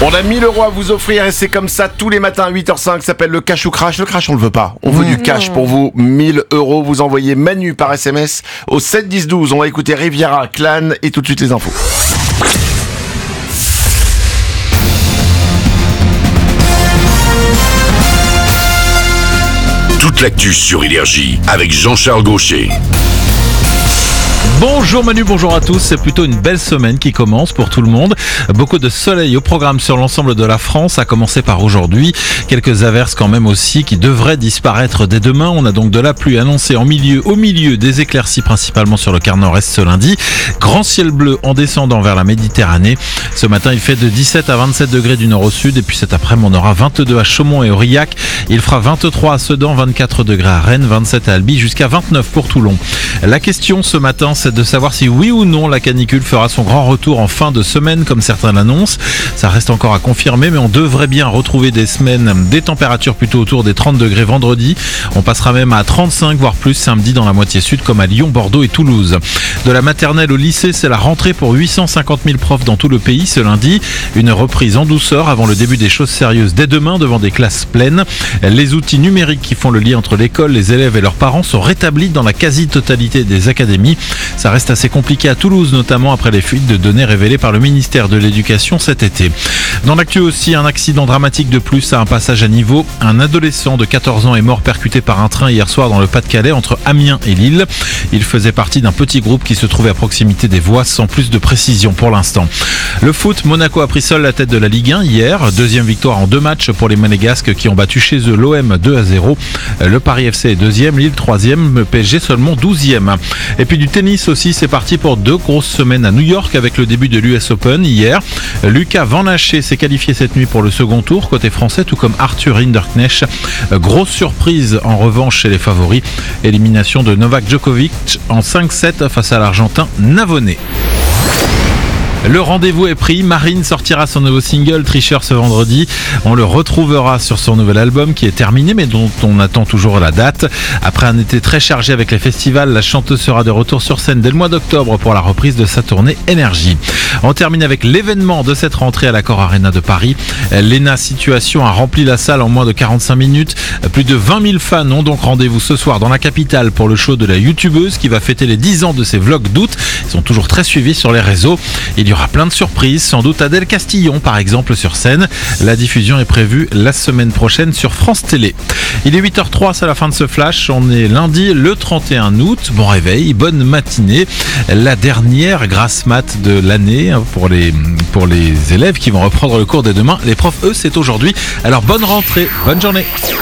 On a 1000 € à vous offrir et c'est comme ça tous les matins à 8h05. Ça s'appelle le cash ou crash. Le crash, on le veut pas. On veut du cash pour vous. 1000 €. Vous envoyez Manu par SMS au 7 10 12. On va écouter Riviera, Clan et tout de suite les infos. Toute l'actu sur Énergie avec Jean-Charles Gaucher. Bonjour Manu, bonjour à tous. C'est plutôt une belle semaine qui commence pour tout le monde. Beaucoup de soleil au programme sur l'ensemble de la France, à commencer par aujourd'hui. Quelques averses quand même aussi qui devraient disparaître dès demain. On a donc de la pluie annoncée au milieu des éclaircies principalement sur le quart nord-est ce lundi. Grand ciel bleu en descendant vers la Méditerranée. Ce matin, il fait de 17 à 27 degrés du nord au sud. Et puis cet après-midi, on aura 22 à Chaumont et Aurillac. Il fera 23 à Sedan, 24 degrés à Rennes, 27 à Albi, jusqu'à 29 pour Toulon. La question ce matin, c'est de savoir si oui ou non la canicule fera son grand retour en fin de semaine comme certains l'annoncent. Ça reste encore à confirmer, mais on devrait bien retrouver des températures plutôt autour des 30 degrés vendredi. On passera même à 35 voire plus samedi dans la moitié sud comme à Lyon, Bordeaux et Toulouse. De la maternelle au lycée, c'est la rentrée pour 850 000 profs dans tout le pays ce lundi. Une reprise en douceur avant le début des choses sérieuses dès demain devant des classes pleines. Les outils numériques qui font le lien entre l'école, les élèves et leurs parents sont rétablis dans la quasi-totalité des académies. Ça reste assez compliqué à Toulouse, notamment après les fuites de données révélées par le ministère de l'Éducation cet été. Dans l'actu aussi, un accident dramatique de plus à un passage à niveau. Un adolescent de 14 ans est mort percuté par un train hier soir dans le Pas-de-Calais entre Amiens et Lille. Il faisait partie d'un petit groupe qui se trouvait à proximité des voies sans plus de précision pour l'instant. Le foot, Monaco a pris seul la tête de la Ligue 1 hier. Deuxième victoire en 2 matchs pour les Monégasques qui ont battu chez eux l'OM 2-0. Le Paris FC est deuxième, Lille troisième, le PSG seulement 12e. Et puis du tennis aussi, c'est parti pour 2 grosses semaines à New York avec le début de l'US Open hier. Lucas Van Haché s'est qualifié cette nuit pour le second tour côté français, tout comme Arthur Hinderknecht. Grosse surprise en revanche chez les favoris. Élimination de Novak Djokovic en 5-7 face à l'Argentin Navone. Le rendez-vous est pris, Marine sortira son nouveau single Tricheur ce vendredi. On le retrouvera sur son nouvel album qui est terminé mais dont on attend toujours la date. Après un été très chargé avec les festivals, la chanteuse sera de retour sur scène dès le mois d'octobre pour la reprise de sa tournée Énergie. On termine avec l'événement de cette rentrée à l'Accor Arena de Paris. L'ENA Situation a rempli la salle en moins de 45 minutes. Plus de 20 000 fans ont donc rendez-vous ce soir dans la capitale pour le show de la youtubeuse qui va fêter les 10 ans de ses vlogs d'août. Ils sont toujours très suivis sur les réseaux. Il y aura plein de surprises, sans doute Adèle Castillon par exemple sur scène. La diffusion est prévue la semaine prochaine sur France Télé. Il est 8h03, c'est la fin de ce flash. On est lundi le 31 août. Bon réveil, bonne matinée. La dernière grasse mat de l'année pour les élèves qui vont reprendre le cours dès demain. Les profs, eux, c'est aujourd'hui. Alors bonne rentrée, bonne journée.